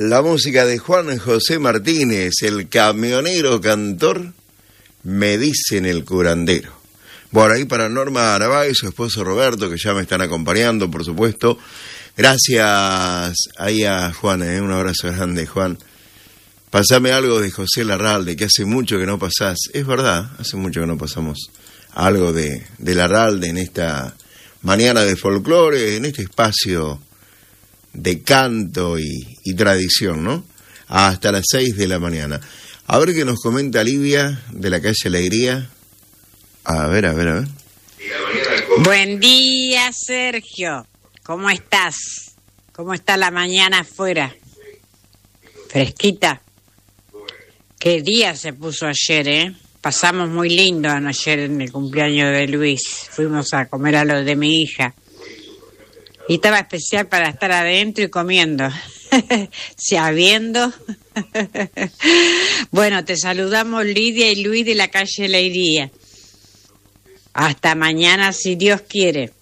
La música de Juan José Martínez, el camionero cantor, me dicen el curandero. Bueno, ahí para Norma Arabá y su esposo Roberto, que ya me están acompañando, por supuesto. Gracias ahí a Juan, un abrazo grande, Juan. Pasame algo de José Larralde, que hace mucho que no pasás. Es verdad, hace mucho que no pasamos algo de Larralde en esta mañana de folclore, en este espacio de canto y tradición, ¿no? Hasta las 6 de la mañana. A ver qué nos comenta Livia de la calle Alegría. A ver. Buen día, Sergio. ¿Cómo estás? ¿Cómo está la mañana afuera? ¿Fresquita? Qué día se puso ayer, ¿eh? Pasamos muy lindo ayer en el cumpleaños de Luis. Fuimos a comer a lo de mi hija. Y estaba especial para estar adentro y comiendo. Sabiendo. Bueno, te saludamos Lidia y Luis de la calle Leiría. Hasta mañana, si Dios quiere.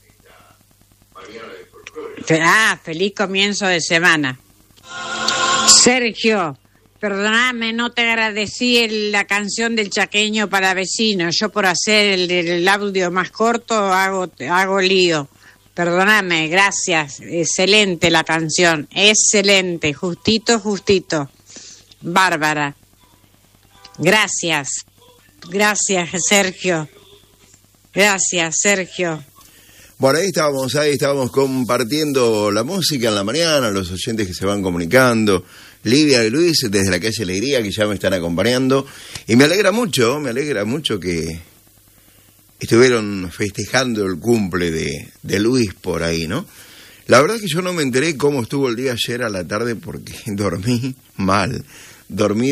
Feliz comienzo de semana. Sergio, perdóname, no te agradecí la canción del chaqueño para vecinos. Yo por hacer el audio más corto hago lío. Perdóname, gracias. Excelente la canción, excelente, justito. Bárbara. Gracias, Sergio. Gracias, Sergio. Bueno, ahí estábamos compartiendo la música en la mañana, los oyentes que se van comunicando, Livia y Luis desde la calle Alegría, que ya me están acompañando, y me alegra mucho que estuvieron festejando el cumple de Luis por ahí, ¿no? La verdad es que yo no me enteré cómo estuvo el día ayer a la tarde porque dormí mal, dormí.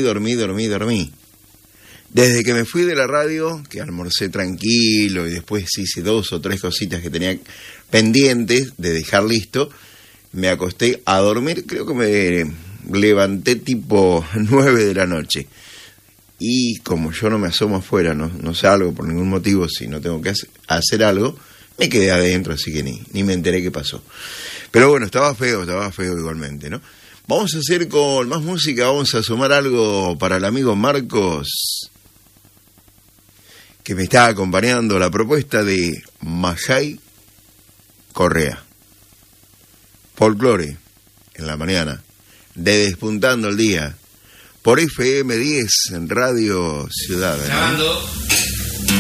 Desde que me fui de la radio, que almorcé tranquilo y después hice 2 o 3 cositas que tenía pendientes de dejar listo, me acosté a dormir, creo que me levanté tipo 9 de la noche. Y como yo no me asomo afuera, no salgo por ningún motivo, si no tengo que hacer algo, me quedé adentro, así que ni me enteré qué pasó. Pero bueno, estaba feo igualmente, ¿no? Vamos a hacer con más música, vamos a sumar algo para el amigo Marcos, que me está acompañando, la propuesta de Majay Correa. Folclore, en la mañana, de Despuntando el Día, por FM 10 en Radio Ciudad. Grabando.